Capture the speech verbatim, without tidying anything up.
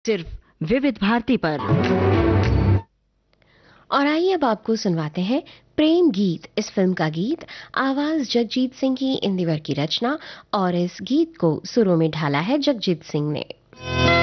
सिर्फ विविध भारती पर। और आइए अब आपको सुनवाते हैं प्रेम गीत। इस फिल्म का गीत आवाज जगजीत सिंह की, इंदिवर की रचना, और इस गीत को सुरों में ढाला है जगजीत सिंह ने।